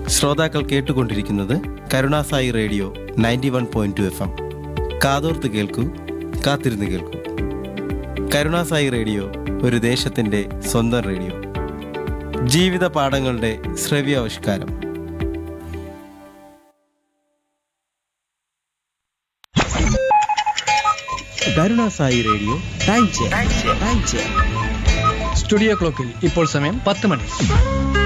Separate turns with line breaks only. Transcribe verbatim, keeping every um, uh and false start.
ശ്രോതാക്കൾ കേട്ടുകൊണ്ടിരിക്കുന്നത് Karunasai radio ninety one point two F M. കാതോർത്ത് കേൾക്കൂ, കാത്തിരുന്ന് കേൾക്കൂ. കരുണാസായി റേഡിയോ ഒരു ദേശത്തിൻ്റെ സ്വന്തം റേഡിയോ. ജീവിത പാഠങ്ങളുടെ ശ്രവ്യാവിഷ്കാരം. Karunasai radio time chair.
Studio ക്ലോക്കിൽ ഇപ്പോൾ സമയം പത്ത് മണി.